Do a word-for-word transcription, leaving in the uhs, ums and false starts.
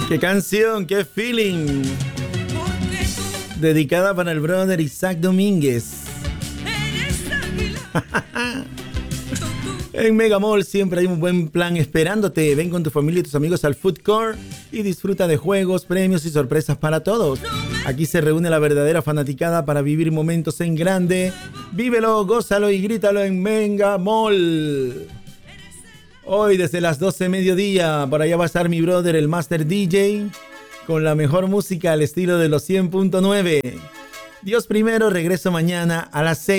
¡Qué canción! ¡Qué feeling! Dedicada para el brother Isaac Domínguez. En Megamall siempre hay un buen plan esperándote. Ven con tu familia y tus amigos al Food Court y disfruta de juegos, premios y sorpresas para todos. Aquí se reúne la verdadera fanaticada para vivir momentos en grande. Vívelo, gózalo y grítalo en Megamall. Hoy desde las doce mediodía, por allá va a estar mi brother, el Master D J, con la mejor música al estilo de los cien punto nueve. Dios primero, regreso mañana a las seis.